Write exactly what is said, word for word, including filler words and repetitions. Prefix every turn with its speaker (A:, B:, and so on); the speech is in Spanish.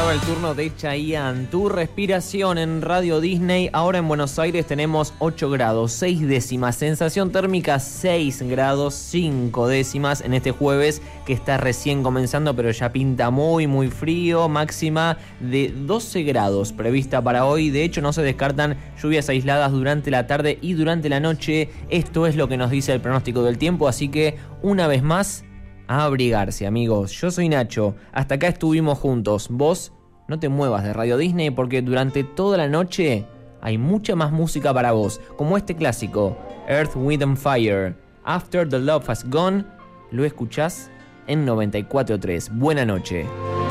A: llegaba el turno de Chayanne, Tu Respiración en Radio Disney. Ahora en Buenos Aires tenemos ocho grados, seis décimas. Sensación térmica seis grados, cinco décimas en este jueves que está recién comenzando, pero ya pinta muy, muy frío. Máxima de doce grados prevista para hoy. De hecho, no se descartan lluvias aisladas durante la tarde y durante la noche. Esto es lo que nos dice el pronóstico del tiempo, así que una vez más, a abrigarse, amigos. Yo soy Nacho, hasta acá estuvimos juntos. Vos no te muevas de Radio Disney porque durante toda la noche hay mucha más música para vos, como este clásico, Earth, Wind and Fire, After the Love Has Gone. Lo escuchás en noventa y cuatro punto tres. Buena noche.